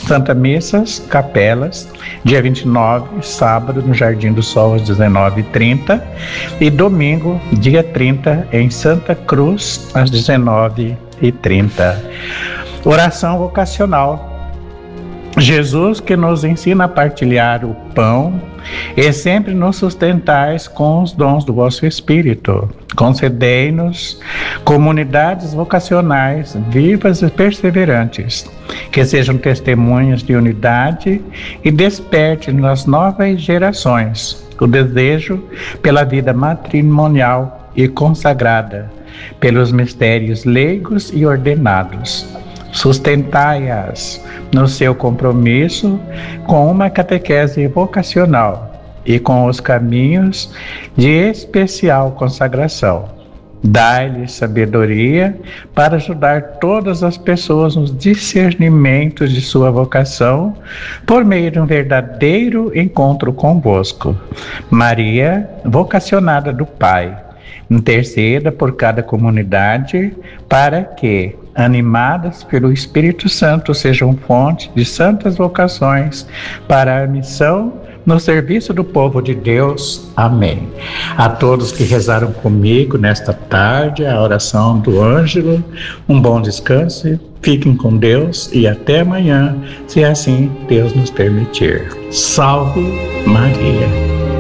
Santa Missas, capelas, dia 29, sábado, no Jardim do Sol, às 19h30, e domingo, dia 30, em Santa Cruz, às 19h30. Oração vocacional. Jesus, que nos ensina a partilhar o pão e sempre nos sustentais com os dons do vosso Espírito, concedei-nos comunidades vocacionais vivas e perseverantes, que sejam testemunhas de unidade e desperte nas novas gerações o desejo pela vida matrimonial e consagrada, pelos mistérios leigos e ordenados. Sustentai-as no seu compromisso com uma catequese vocacional e com os caminhos de especial consagração. Dai-lhes sabedoria para ajudar todas as pessoas nos discernimentos de sua vocação, por meio de um verdadeiro encontro convosco. Maria, vocacionada do Pai, interceda por cada comunidade para que, animadas pelo Espírito Santo, sejam fonte de santas vocações para a missão no serviço do povo de Deus. Amém. A todos que rezaram comigo nesta tarde, a oração do Ângelo, um bom descanso, fiquem com Deus e até amanhã, se assim Deus nos permitir. Salve Maria.